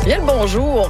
Bien le bonjour.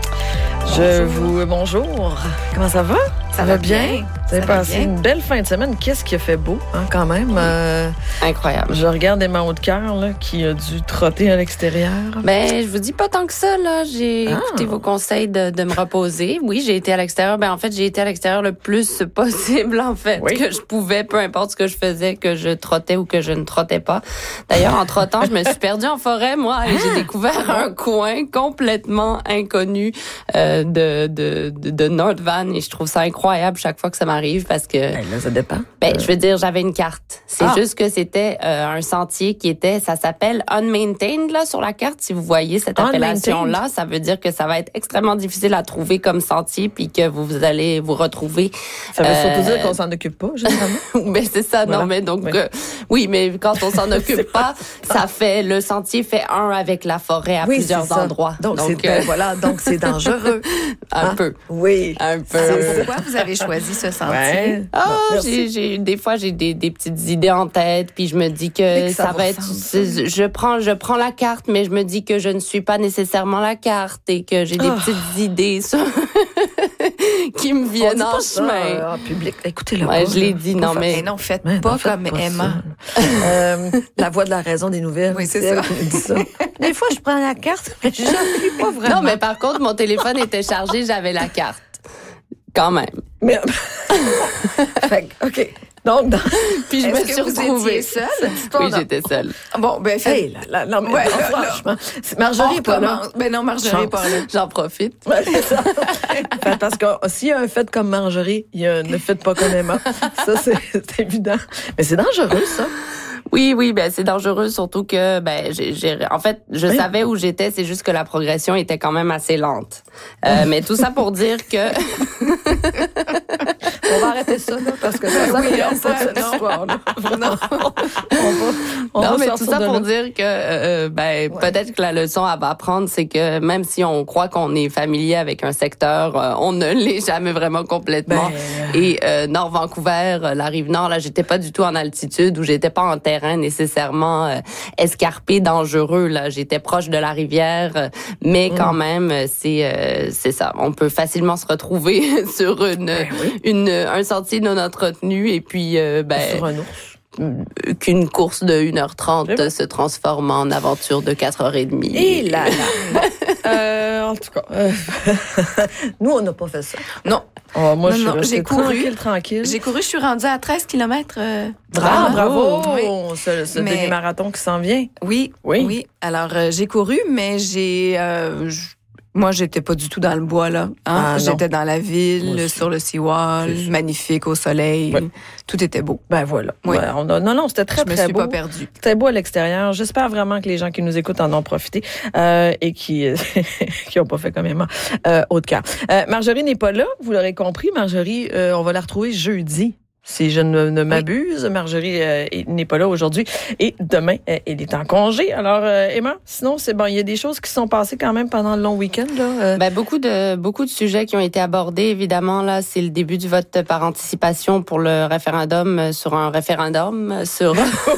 Bonjour. Comment ça va? Ça va bien. Vous avez passé une belle fin de semaine. Qu'est-ce qui a fait beau, quand même? Incroyable. Je regarde Emma Haute-Cœur, qui a dû trotter à l'extérieur. Ben, je vous dis pas tant que ça, là. J'ai écouté vos conseils de me reposer. Oui, j'ai été à l'extérieur. Ben, en fait, j'ai été à l'extérieur le plus possible, en fait, que je pouvais, peu importe ce que je faisais, que je trottais ou que je ne trottais pas. D'ailleurs, en trottant, je me suis perdue en forêt, moi, et j'ai découvert un coin complètement inconnu de North Van, et je trouve ça incroyable chaque fois que ça m'arrive parce que... Ben là, ça dépend. Ben, je veux dire, j'avais une carte. C'est juste que c'était un sentier ça s'appelle unmaintained, là, sur la carte. Si vous voyez cette appellation-là, ça veut dire que ça va être extrêmement difficile à trouver comme sentier puis que vous allez vous retrouver. Ça veut surtout dire qu'on s'en occupe pas, généralement. Ben, c'est ça. Voilà. Non, mais donc, oui, mais quand on s'en occupe pas, le sentier fait un avec la forêt à plusieurs endroits. Donc c'est dangereux. Un peu. Oui. Un peu. Alors, pourquoi vous avez choisi ce sentier? Ouais. Des fois, j'ai des petites idées en tête, puis je me dis que ça va être... Je prends la carte, mais je me dis que je ne suis pas nécessairement la carte et que j'ai des petites idées qui me viennent en chemin. En public. Écoutez-le. Ouais, je l'ai dit, non, mais... non, faites pas comme Emma. La voix de la raison des nouvelles. Oui, c'est ça. Des fois, je prends la carte, mais je n'appuie pas vraiment. Non, mais par contre, mon téléphone était chargé, j'avais la carte. Quand même. Mais... OK. Donc, puis je me suis retrouvée seule. Oui, j'étais seule. Bon, ben, non, mais franchement, Marjorie n'est pas là. Ben non, Marjorie n'est pas là. J'en profite. Ouais, c'est ça. Parce que s'il y a un fait comme Marjorie, il y a un ne faites pas comme Emma. Ça, c'est évident. Mais c'est dangereux, ça. Oui, ben c'est dangereux, surtout que je savais où j'étais, c'est juste que la progression était quand même assez lente. Mais tout ça pour dire que on va arrêter ça là, parce que ça pas cette histoire là. Non, mais tout ça pour dire que peut-être que la leçon à apprendre, c'est que même si on croit qu'on est familier avec un secteur, on ne l'est jamais vraiment complètement. Et Nord Vancouver, la Rive-Nord, là, j'étais pas du tout en altitude ou j'étais pas en terrain nécessairement escarpé, dangereux. Là, j'étais proche de la rivière, mais quand même, c'est ça. On peut facilement se retrouver sur un sentier non entretenu et puis sur un ours. Qu'une course de 1h30 se transforme en aventure de 4h30. Et là. En tout cas, nous, on n'a pas fait ça. Non. Oh, moi, j'ai couru. Tranquille. J'ai couru, je suis rendue à 13 km. Bravo! Oui. Ce demi-marathon qui s'en vient. Oui. Alors, j'ai couru, mais moi, j'étais pas du tout dans le bois, là. J'étais dans la ville, sur le seawall, magnifique, au soleil. Ouais. Tout était beau. Ben voilà. Oui. Non, c'était très, très beau. Je me suis pas perdue. C'était beau à l'extérieur. J'espère vraiment que les gens qui nous écoutent en ont profité et qui ont pas fait comme Emma. Haute-Cœur. Marjorie n'est pas là, vous l'aurez compris. Marjorie, on va la retrouver jeudi. Si je ne m'abuse, Marjorie n'est pas là aujourd'hui et demain, elle est en congé. Alors, Emma, sinon, c'est bon, il y a des choses qui sont passées quand même pendant le long week-end, là. Beaucoup de sujets qui ont été abordés, évidemment. Là, c'est le début du vote par anticipation pour le référendum sur sur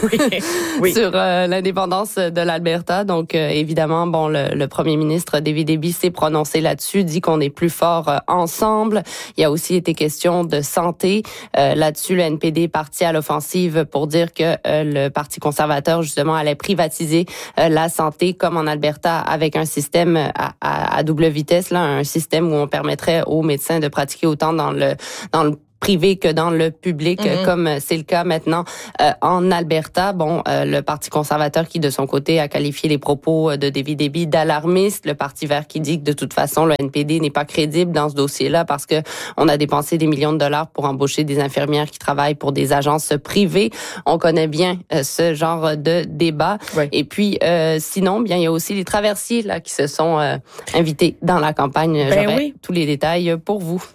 l'indépendance de l'Alberta. Donc, évidemment, le premier ministre David Eby s'est prononcé là-dessus, dit qu'on est plus fort ensemble. Il y a aussi été question de santé. Là-dessus, le NPD est parti à l'offensive pour dire que le Parti conservateur, justement, allait privatiser la santé comme en Alberta avec un système à double vitesse, là, un système où on permettrait aux médecins de pratiquer autant dans le privé que dans le public, comme c'est le cas maintenant en Alberta. Le Parti conservateur qui, de son côté, a qualifié les propos de David Eby d'alarmistes. Le Parti vert qui dit que, de toute façon, le NPD n'est pas crédible dans ce dossier-là parce que on a dépensé des millions de dollars pour embaucher des infirmières qui travaillent pour des agences privées. On connaît bien ce genre de débat. Ouais. Et puis, sinon, il y a aussi les traversiers là qui se sont invités dans la campagne. J'aurai tous les détails pour vous.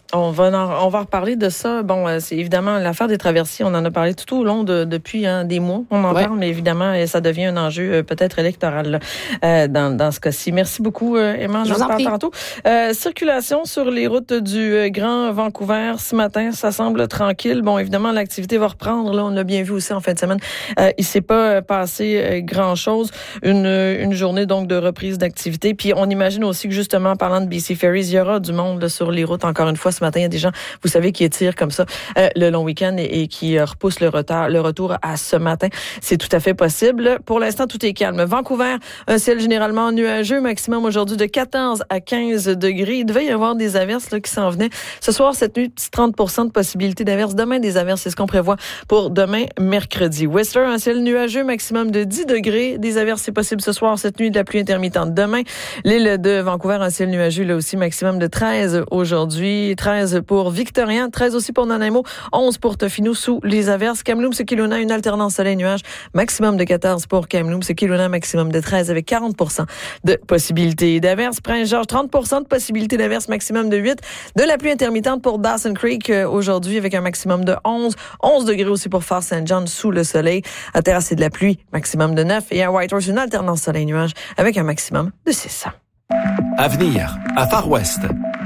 On va reparler de ça. Bon, c'est évidemment l'affaire des traversiers. On en a parlé tout au long depuis des mois. On en parle, mais évidemment, ça devient un enjeu peut-être électoral dans ce cas-ci. Merci beaucoup, Emma. Je vous en prie. Tantôt. Circulation sur les routes du Grand Vancouver ce matin, ça semble tranquille. Bon, évidemment, l'activité va reprendre. Là, on l'a bien vu aussi en fin de semaine. Il s'est pas passé grand-chose. Une journée donc de reprise d'activité. Puis on imagine aussi que justement, en parlant de BC Ferries, il y aura du monde là, sur les routes encore une fois. Ce matin, il y a des gens, vous savez, qui étirent comme ça le long week-end et qui repoussent le retour à ce matin. C'est tout à fait possible. Pour l'instant, tout est calme. Vancouver, un ciel généralement nuageux, maximum aujourd'hui de 14 à 15 degrés. Il devait y avoir des averses là, qui s'en venaient. Ce soir, cette nuit, 30% de possibilité d'averses. Demain, des averses, c'est ce qu'on prévoit pour demain, mercredi. Whistler, un ciel nuageux, maximum de 10 degrés. Des averses, c'est possible ce soir, cette nuit, de la pluie intermittente. Demain, l'île de Vancouver, un ciel nuageux, là aussi, maximum de 13 aujourd'hui. 13 pour Victoria, 13 aussi pour Nanaimo, 11 pour Tofino sous les averses. Kamloops, Kelowna, une alternance soleil-nuage, maximum de 14 pour Kamloops, Kelowna, maximum de 13 avec 40% de possibilité d'averses. Prince-Georges, 30% de possibilité d'averses, maximum de 8. De la pluie intermittente pour Dawson Creek aujourd'hui avec un maximum de 11. 11 degrés aussi pour Fort St. John sous le soleil. À Terrasse, c'est de la pluie, maximum de 9. Et à Whitehorse, une alternance soleil-nuage avec un maximum de 6. Avenir, à Far West.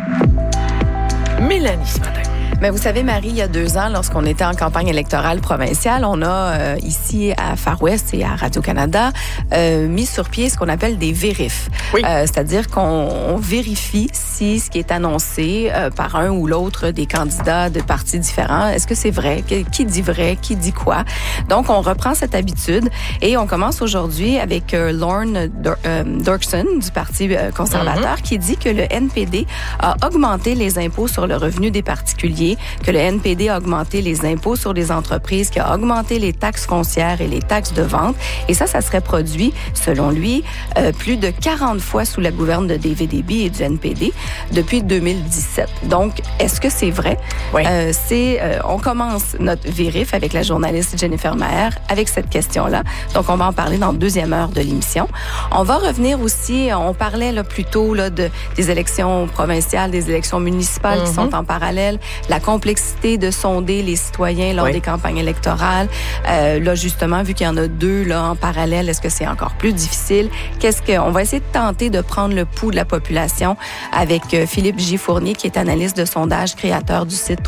Mélanie, ce matin. Mais vous savez, Marie, il y a 2 ans, lorsqu'on était en campagne électorale provinciale, on a ici à Far West et à Radio-Canada mis sur pied ce qu'on appelle des vérifs. Oui. C'est-à-dire qu'on vérifie si ce qui est annoncé par un ou l'autre des candidats de partis différents, est-ce que c'est vrai? Qui dit vrai? Qui dit quoi? Donc, on reprend cette habitude et on commence aujourd'hui avec Lorne Dorkson du Parti conservateur qui dit que le NPD a augmenté les impôts sur le revenu des particuliers, que le NPD a augmenté les impôts sur les entreprises, qui a augmenté les taxes foncières et les taxes de vente. Et ça serait produit, selon lui, plus de 40 fois sous la gouverne de David Eby et du NPD depuis 2017. Donc, est-ce que c'est vrai? Oui. On commence notre vérif avec la journaliste Jennifer Maher avec cette question-là. Donc, on va en parler dans la deuxième heure de l'émission. On va revenir aussi, on parlait là, plus tôt là, des élections provinciales, des élections municipales qui sont en parallèle, la complexité de sonder les citoyens lors des campagnes électorales. Là, justement, vu qu'il y en a 2 là en parallèle, est-ce que c'est encore plus difficile? On va essayer de tenter de prendre le pouls de la population avec Philippe J. Fournier, qui est analyste de sondage, créateur du site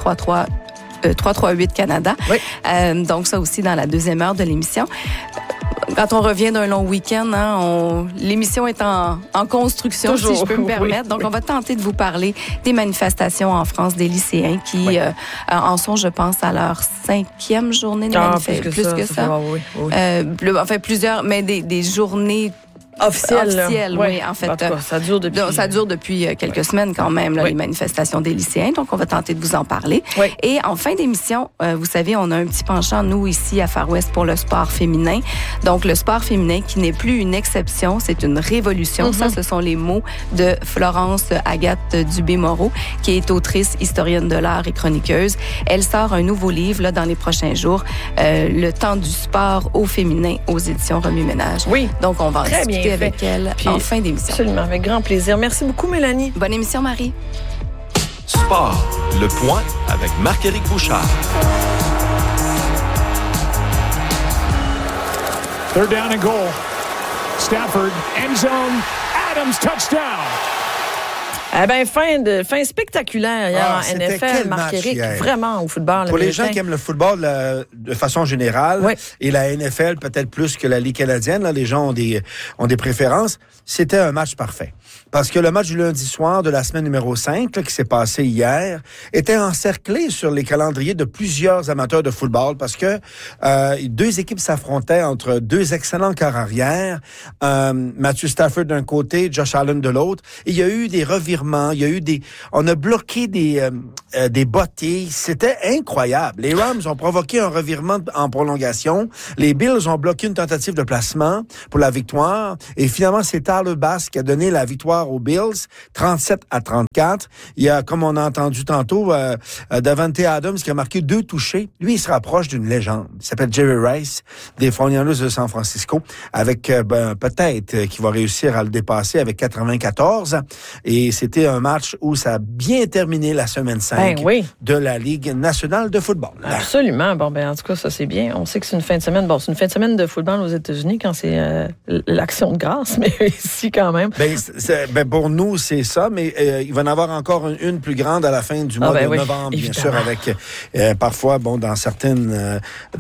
338 Canada. Oui. Donc, ça aussi dans la deuxième heure de l'émission. Quand on revient d'un long week-end, l'émission est en construction, toujours, si je peux me permettre. Donc, on va tenter de vous parler des manifestations en France des lycéens qui en sont, je pense, à leur 5e journée de manifestation. Plus que ça. Enfin, plusieurs, mais des journées officielle, oui, en fait. En tout cas, ça dure depuis quelques semaines quand même, là, les manifestations des lycéens. Donc, on va tenter de vous en parler. Oui. Et en fin d'émission, vous savez, on a un petit penchant, nous, ici, à Far West, pour le sport féminin. Donc, le sport féminin qui n'est plus une exception, c'est une révolution. Ça, ce sont les mots de Florence Agathe Dubé-Moreau, qui est autrice, historienne de l'art et chroniqueuse. Elle sort un nouveau livre, là, dans les prochains jours, Le temps du sport au féminin, aux éditions Remue-Ménage. Oui. Donc, on va en discuter avec elle en fin d'émission. Absolument, avec grand plaisir. Merci beaucoup, Mélanie. Bonne émission, Marie. Sport, le point avec Marc-Éric Bouchard. 3rd down and goal. Stafford, end zone, Adams, touchdown. Eh ben, fin spectaculaire hier en NFL, Marc-Éric, vraiment au football. Pour les gens qui aiment le football de façon générale, et la NFL peut-être plus que la Ligue canadienne, là, les gens ont des préférences, c'était un match parfait. Parce que le match du lundi soir de la semaine numéro 5, là, qui s'est passé hier, était encerclé sur les calendriers de plusieurs amateurs de football parce que 2 équipes s'affrontaient entre 2 excellents corps arrière, Matthew Stafford d'un côté, Josh Allen de l'autre. Il y a eu des revirements, on a bloqué des bottilles. C'était incroyable. Les Rams ont provoqué un revirement en prolongation. Les Bills ont bloqué une tentative de placement pour la victoire. Et finalement, c'est Tyler Bass qui a donné la victoire aux Bills, 37-34. Il y a, comme on a entendu tantôt, Davante Adams qui a marqué 2 touchés. Lui, il se rapproche d'une légende. Il s'appelle Jerry Rice, des 49ers de San Francisco, avec peut-être qu'il va réussir à le dépasser avec 94. Et c'est été un match où ça a bien terminé la semaine 5 de la Ligue nationale de football. Absolument. Bon, en tout cas, ça, c'est bien. On sait que c'est une fin de semaine. Bon, c'est une fin de semaine de football aux États-Unis quand c'est l'Action de grâce, mais ici, quand même. Pour nous, c'est ça, mais il va en avoir encore une plus grande à la fin du mois de novembre, bien sûr, avec parfois, dans certains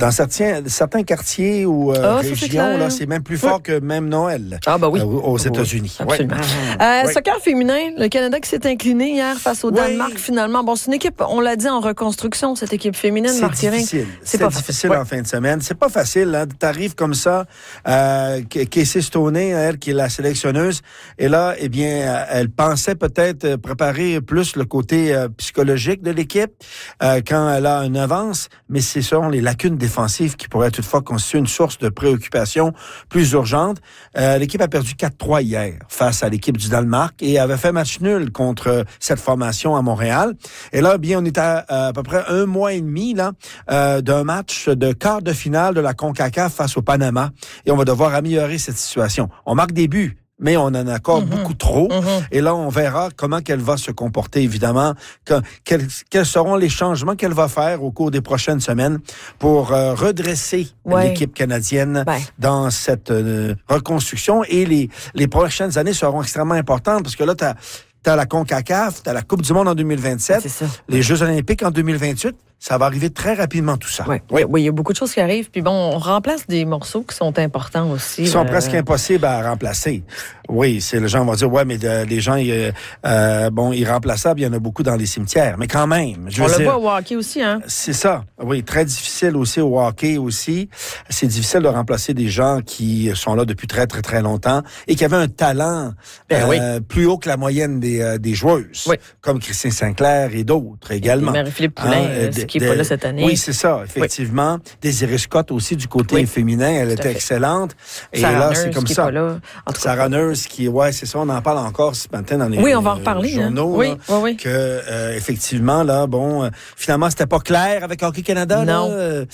quartiers ou régions, là, c'est même plus fort que même Noël aux États-Unis. Absolument. Soccer féminin, le Canada qui s'est incliné hier face au Danemark, finalement. Bon, c'est une équipe, on l'a dit, en reconstruction, cette équipe féminine. C'est difficile. C'est pas difficile en fin de semaine. C'est pas facile. Hein? T'arrives comme ça, Casey Stoney, elle qui est la sélectionneuse, et là, elle pensait peut-être préparer plus le côté psychologique de l'équipe quand elle a une avance, mais ce sont les lacunes défensives qui pourraient toutefois constituer une source de préoccupation plus urgente. L'équipe a perdu 4-3 hier face à l'équipe du Danemark et avait fait match nul contre cette formation à Montréal. Et là, on est à peu près 1 mois et demi d'un match de quart de finale de la CONCACAF face au Panama. Et on va devoir améliorer cette situation. On marque des buts, mais on en accorde beaucoup trop. Et là, on verra comment qu'elle va se comporter, évidemment. Quels seront les changements qu'elle va faire au cours des prochaines semaines pour redresser l'équipe canadienne dans cette reconstruction. Et les prochaines années seront extrêmement importantes parce que là, t'as la CONCACAF, t'as la Coupe du monde en 2027, les Jeux olympiques en 2028. Ça va arriver très rapidement, tout ça. Oui, il y a beaucoup de choses qui arrivent. Puis on remplace des morceaux qui sont importants aussi. Ils sont presque impossibles à remplacer. Oui, les gens vont dire, mais les gens, irremplaçables, il y en a beaucoup dans les cimetières. Mais quand même. On le voit au hockey aussi, hein? C'est ça. Oui, très difficile aussi au hockey aussi. C'est difficile de remplacer des gens qui sont là depuis très, très, très longtemps et qui avaient un talent plus haut que la moyenne des joueuses. Oui. Comme Christine Sinclair et d'autres également. Et Marie-Philippe Poulin, qui n'est pas là cette année. Oui, c'est ça, effectivement. Désirée Scott aussi, du côté féminin, elle était excellente. Et Sarah là, c'est comme ça. Sarah Nurse qui, c'est ça, on en parle encore ce matin dans les on va en reparler, journaux. Oui. Que, effectivement, là, finalement, c'était pas clair avec Hockey Canada. Non.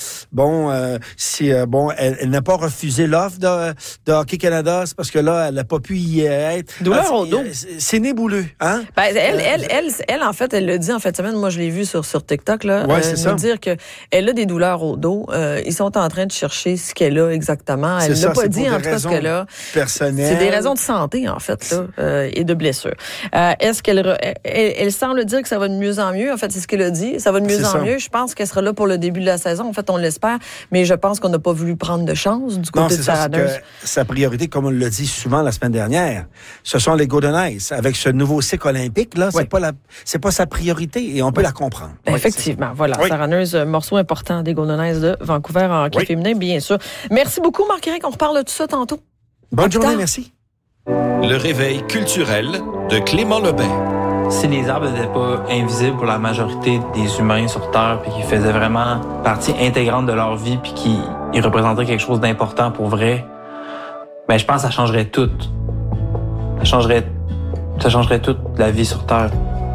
Elle n'a pas refusé l'offre de Hockey Canada, c'est parce que là, elle n'a pas pu y être. Douleur au dos. C'est nébuleux, hein? Elle, en fait, elle le dit en fin de semaine. Moi, je l'ai vu sur TikTok, là. C'est ça. Dire qu'elle a des douleurs au dos. Ils sont en train de chercher ce qu'elle a exactement. Elle n'a pas dit, en tout cas, ce qu'elle a. Personnelles. C'est des raisons de santé, en fait, là, et de blessures. Est-ce qu'elle elle semble dire que ça va de mieux en mieux? En fait, c'est ce qu'elle a dit. Ça va de mieux en mieux. Je pense qu'elle sera là pour le début de la saison. En fait, on l'espère. Mais je pense qu'on n'a pas voulu prendre de chance du côté de Sarah Nurse. Sa priorité, comme on l'a dit souvent la semaine dernière, ce sont les Golden Knights. Avec ce nouveau cycle olympique, là, c'est pas sa priorité et on peut la comprendre. Effectivement. Voilà. Sarah Nurse, morceau important des Golden Knights de Vancouver en hockey féminin, bien sûr. Merci beaucoup, Marc-Éric. On reparle de tout ça tantôt. Bonne journée, merci. Le réveil culturel de Clément Lebet. Si les arbres n'étaient pas invisibles pour la majorité des humains sur Terre, puis qu'ils faisaient vraiment partie intégrante de leur vie, puis qu'ils représentaient quelque chose d'important pour vrai, je pense que ça changerait tout. Ça changerait toute la vie sur Terre.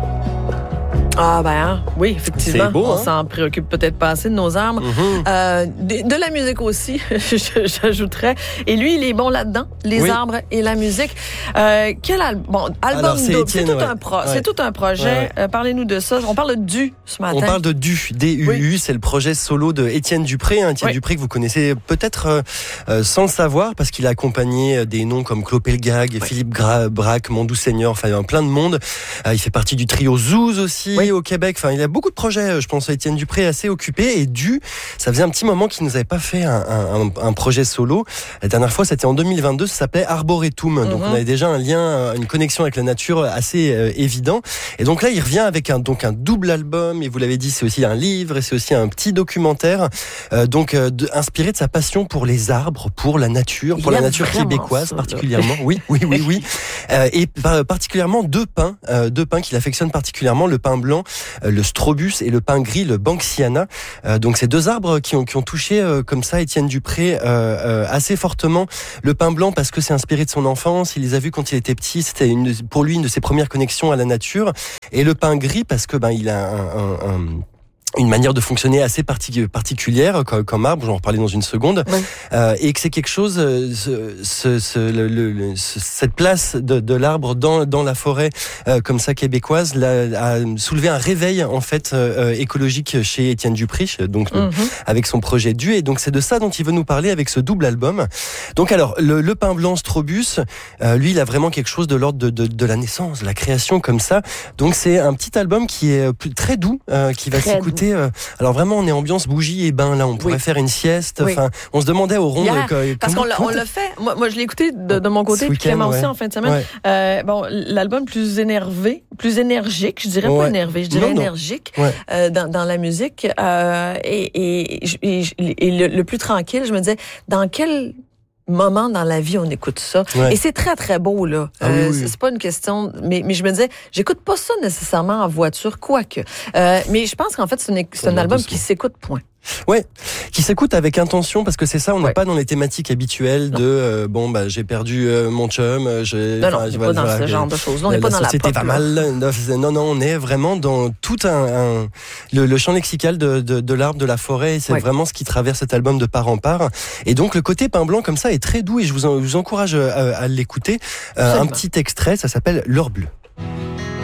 Oui, effectivement. C'est beau, on s'en préoccupe peut-être pas assez de nos arbres. De la musique aussi, j'ajouterais. Et lui, il est bon là-dedans, les arbres et la musique. Quel album? Album double. C'est tout un projet. Parlez-nous de ça. On parle de Du ce matin. On parle de Du, D-U-U. C'est le projet solo de Étienne Dupré. Étienne Dupré que vous connaissez peut-être sans le savoir parce qu'il a accompagné des noms comme Claude Pelgag, Philippe Braque, Mondou Senior, enfin plein de monde. Il fait partie du trio Zouz aussi. Au Québec, il a beaucoup de projets, je pense, Étienne Dupré assez occupé et ça faisait un petit moment qu'il nous avait pas fait un projet solo. La dernière fois, c'était en 2022, ça s'appelait Arboretum. Donc on avait déjà un lien, une connexion avec la nature assez évident. Et donc là, il revient avec un double album et vous l'avez dit, c'est aussi un livre et c'est aussi un petit documentaire inspiré de sa passion pour les arbres, pour la nature, pour la nature québécoise ça, particulièrement. Oui. Et particulièrement deux pins qu'il affectionne particulièrement, le pin blanc, le strobus et le pin gris, le banksiana. Donc ces deux arbres qui ont touché comme ça Étienne Dupré assez fortement. Le pin blanc parce que c'est inspiré de son enfance, il les a vus quand il était petit, c'était pour lui une de ses premières connexions à la nature. Et le pin gris parce que il a une manière de fonctionner assez particulière comme arbre, j'en reparler dans une seconde, et que c'est quelque chose, cette place de l'arbre dans la forêt comme ça québécoise a soulevé un réveil en fait écologique chez Étienne Dupri, donc avec son projet Du, et donc c'est de ça dont il veut nous parler avec ce double album. Donc alors le Pin Blanc Strobus, lui il a vraiment quelque chose de l'ordre de la naissance, de la création comme ça. Donc c'est un petit album qui est très doux, qui va s'écouter. Alors vraiment, on est ambiance bougie et bain là. On pourrait faire une sieste. Enfin, on se demandait au rond. Parce qu'on l'a fait. Moi, je l'ai écouté de mon côté, puis Clément aussi en fin de semaine. Bon, l'album plus énervé, plus énergique, je dirais pas énervé, je dirais énergique dans la musique et le plus tranquille. Je me disais dans quel moment dans la vie on écoute ça et c'est très très beau là. C'est pas une question, mais je me disais j'écoute pas ça nécessairement en voiture, quoique mais je pense qu'en fait c'est un album qui s'écoute point. Ouais, qui s'écoute avec intention, parce que c'est ça, on n'est pas dans les thématiques habituelles de j'ai perdu mon chum, on n'est pas dans ce genre de choses. On n'est pas dans la pop. Va mal. Non, on est vraiment dans tout le champ lexical de l'arbre, de la forêt. Et c'est vraiment ce qui traverse cet album de part en part. Et donc le côté Pin Blanc comme ça est très doux et je vous encourage à l'écouter. Un petit extrait, ça s'appelle L'heure bleue.